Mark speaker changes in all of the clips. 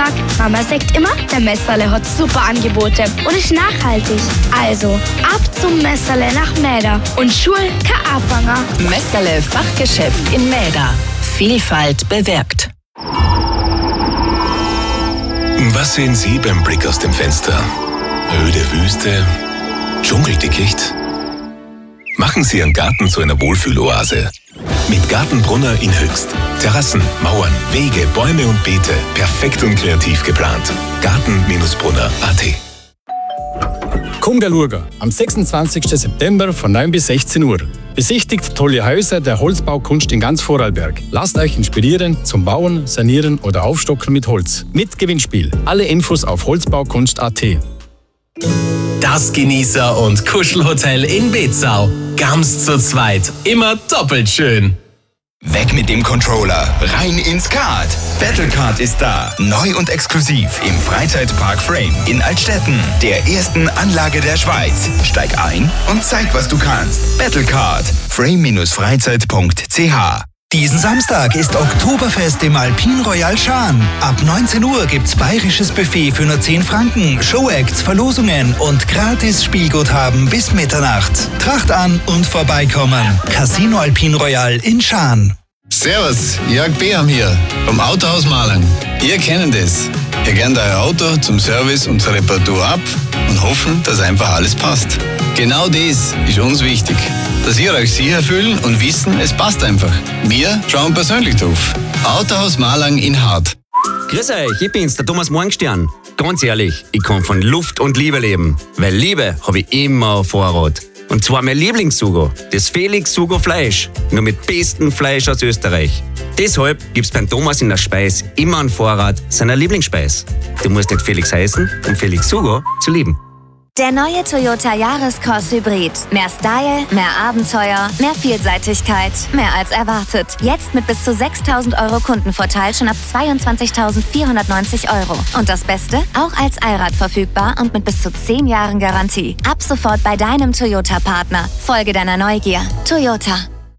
Speaker 1: Samstag? Mama sagt immer, der Messerle hat super Angebote und ist nachhaltig. Also, ab zum Messerle nach Mäder und Schul kein Anfänger.
Speaker 2: Messerle Fachgeschäft in Mäder. Vielfalt bewirkt.
Speaker 3: Was sehen Sie beim Blick aus dem Fenster? Öde Wüste? Dschungeldickicht? Machen Sie Ihren Garten zu einer Wohlfühloase. Mit Gartenbrunner in Höchst. Terrassen, Mauern, Wege, Bäume und Beete. Perfekt und kreativ geplant. Garten-brunner.at.
Speaker 4: Komm schauen, am 26. September von 9 bis 16 Uhr. Besichtigt tolle Häuser der Holzbaukunst in ganz Vorarlberg. Lasst euch inspirieren zum Bauen, Sanieren oder Aufstocken mit Holz. Mit Gewinnspiel. Alle Infos auf holzbaukunst.at.
Speaker 5: Das Genießer- und Kuschelhotel in Betzau. Ganz zu zweit. Immer doppelt schön.
Speaker 6: Weg mit dem Controller, rein ins Kart. Battlecard ist da. Neu und exklusiv im Freizeitpark Frame in Altstetten, der ersten Anlage der Schweiz. Steig ein und zeig, was du kannst. Battlecard. frame-freizeit.ch. Diesen Samstag ist Oktoberfest im Alpin Royal Schaan. Ab 19 Uhr gibt's bayerisches Buffet für nur 10 Franken, Showacts, Verlosungen und gratis Spielguthaben bis Mitternacht. Tracht an und vorbeikommen. Casino Alpin Royal in Schaan.
Speaker 7: Servus, Jörg Beham hier vom Autohaus Malang. Ihr kennt es. Ihr gebt euer Auto zum Service und zur Reparatur ab und hoffen, dass einfach alles passt. Genau das ist uns wichtig. Dass ihr euch sicher fühlt und wissen, es passt einfach. Wir schauen persönlich drauf. Autohaus Malang in Hart.
Speaker 8: Grüß euch, ich bin's, der Thomas Morgenstern. Ganz ehrlich, ich kann von Luft und Liebe leben. Weil Liebe habe ich immer auf Vorrat. Und zwar mein Lieblingssugo, das Felix Sugo Fleisch. Nur mit bestem Fleisch aus Österreich. Deshalb gibt's beim Thomas in der Speis immer einen Vorrat seiner Lieblingsspeis. Du musst nicht Felix heißen, um Felix Sugo zu lieben.
Speaker 9: Der neue Toyota Yaris-Cross Hybrid. Mehr Style, mehr Abenteuer, mehr Vielseitigkeit, mehr als erwartet. Jetzt mit bis zu 6.000 € Kundenvorteil schon ab 22.490 €. Und das Beste? Auch als Allrad verfügbar und mit bis zu 10 Jahren Garantie. Ab sofort bei deinem Toyota-Partner. Folge deiner Neugier. Toyota.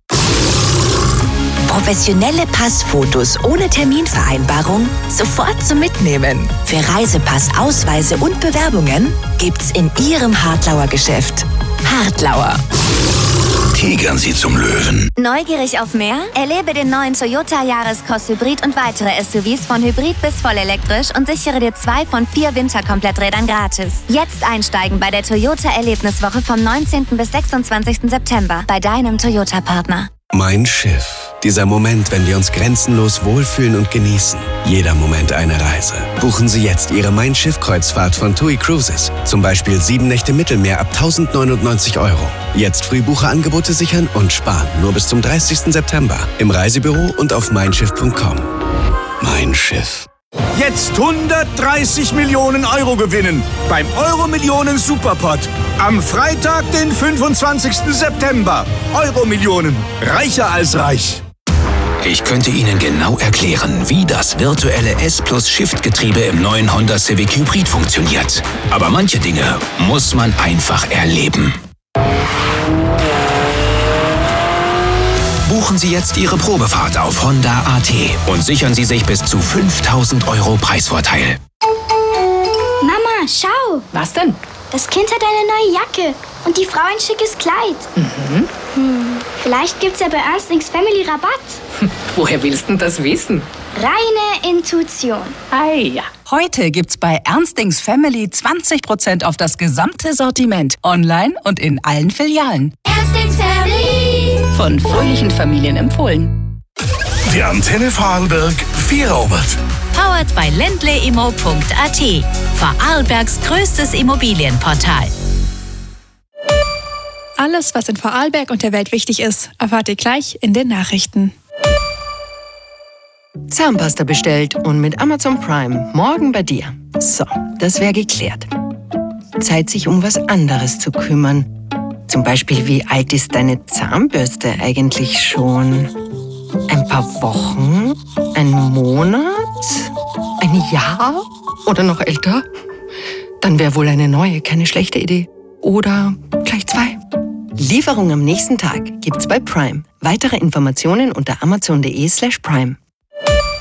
Speaker 2: Professionelle Passfotos ohne Terminvereinbarung sofort zum Mitnehmen. Für Reisepass, Ausweise und Bewerbungen gibt's in Ihrem Hartlauer Geschäft. Hartlauer.
Speaker 6: Tigern Sie zum Löwen.
Speaker 9: Neugierig auf mehr? Erlebe den neuen Toyota Yaris-Cross Hybrid und weitere SUVs von Hybrid bis vollelektrisch und sichere dir 2 von 4 Winterkompletträdern gratis. Jetzt einsteigen bei der Toyota Erlebniswoche vom 19. bis 26. September bei deinem Toyota-Partner.
Speaker 10: Mein Schiff. Dieser Moment, wenn wir uns grenzenlos wohlfühlen und genießen. Jeder Moment eine Reise. Buchen Sie jetzt Ihre Mein Schiff-Kreuzfahrt von TUI Cruises. Zum Beispiel 7 Nächte Mittelmeer ab 1.099 €. Jetzt Frühbucherangebote sichern und sparen. Nur bis zum 30. September. Im Reisebüro und auf meinschiff.com. Mein Schiff.
Speaker 11: Jetzt 130 Millionen € gewinnen beim Euro-Millionen Superpot. Am Freitag, den 25. September. Euro-Millionen. Reicher als reich.
Speaker 6: Ich könnte Ihnen genau erklären, wie das virtuelle S+-Shift-Getriebe im neuen Honda Civic Hybrid funktioniert. Aber manche Dinge muss man einfach erleben. Buchen Sie jetzt Ihre Probefahrt auf Honda.at und sichern Sie sich bis zu 5.000 € Preisvorteil.
Speaker 1: Mama, schau.
Speaker 12: Was denn?
Speaker 1: Das Kind hat eine neue Jacke und die Frau ein schickes Kleid. Vielleicht gibt's ja bei Ernstings Family Rabatt.
Speaker 12: Woher willst du das wissen?
Speaker 1: Reine Intuition.
Speaker 12: Ei, ja.
Speaker 2: Heute gibt's bei Ernstings Family 20% auf das gesamte Sortiment. Online und in allen Filialen.
Speaker 1: Ernstings Family.
Speaker 2: Von fröhlichen Familien empfohlen.
Speaker 11: Die Antenne Vorarlberg Vierobert.
Speaker 13: Powered by ländleimo.at. Vorarlbergs größtes Immobilienportal.
Speaker 14: Alles, was in Vorarlberg und der Welt wichtig ist, erfahrt ihr gleich in den Nachrichten.
Speaker 15: Zahnpasta bestellt und mit Amazon Prime morgen bei dir. So, das wäre geklärt. Zeit, sich um was anderes zu kümmern. Zum Beispiel, wie alt ist deine Zahnbürste eigentlich schon? Ein paar Wochen? Ein Monat? Ein Jahr? Oder noch älter? Dann wäre wohl eine neue keine schlechte Idee. Oder gleich 2. Lieferung am nächsten Tag gibt's bei Prime. Weitere Informationen unter amazon.de/prime.